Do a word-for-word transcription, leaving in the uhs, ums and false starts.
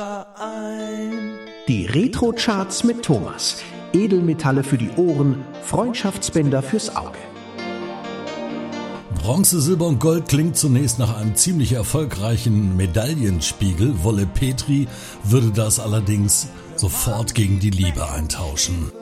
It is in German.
Die Retro-Charts mit Thomas. Edelmetalle für die Ohren, Freundschaftsbänder fürs Auge. Bronze, Silber und Gold klingt zunächst nach einem ziemlich erfolgreichen Medaillenspiegel. Wolle Petri würde das allerdings sofort gegen die Liebe eintauschen.